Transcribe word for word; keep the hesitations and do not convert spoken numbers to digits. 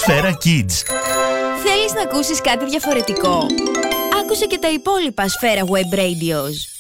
Σφαίρα Kids. Θέλεις να ακούσεις κάτι διαφορετικό? Άκουσε και τα υπόλοιπα Σφαίρα Web Radios.